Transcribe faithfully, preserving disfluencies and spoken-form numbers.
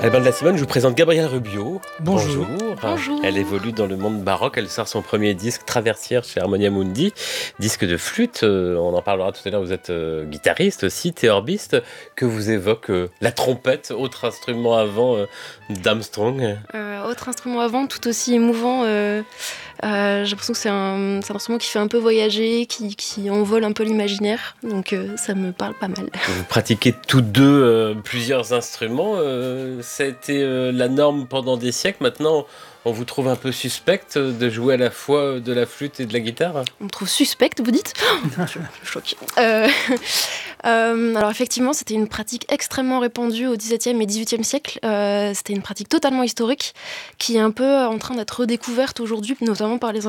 Albin de la Simone, je vous présente Gabrielle Rubio. Bonjour. Bonjour. Bonjour. Elle évolue dans le monde baroque. Elle sort son premier disque, Traversière, chez Harmonia Mundi. Disque de flûte. Euh, on en parlera tout à l'heure. Vous êtes euh, guitariste aussi, théorbiste. Que vous évoque euh, la trompette, autre instrument avant euh, d'Armstrong. Euh, autre instrument avant, tout aussi émouvant. Euh, euh, j'ai l'impression que c'est un, c'est un instrument qui fait un peu voyager, qui, qui envole un peu l'imaginaire. Donc euh, ça me parle pas mal. Vous pratiquez tous deux euh, plusieurs instruments. Euh, ça a été euh, la norme pendant des siècles. Maintenant, on vous trouve un peu suspecte de jouer à la fois de la flûte et de la guitare. On me trouve suspecte, vous dites ? Je je choque. Euh, euh, alors effectivement, c'était une pratique extrêmement répandue au dix-septième et dix-huitième siècle. Euh, c'était une pratique totalement historique qui est un peu en train d'être redécouverte aujourd'hui, notamment par les